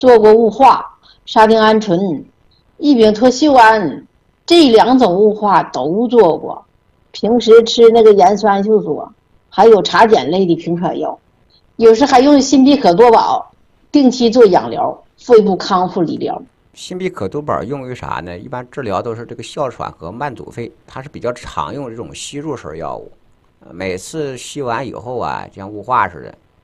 做过雾化、沙丁胺醇、异丙脱溴胺，这2种雾化都做过。平时吃那个盐酸秀索，还有茶碱类的平喘药，有时还用辛必可多宝，定期做养疗、肺部康复理疗。 辛必可多宝用于啥呢？一般治疗都是这个哮喘和慢阻肺，它是比较常用这种吸入式药物。每次吸完以后啊，像雾化似的，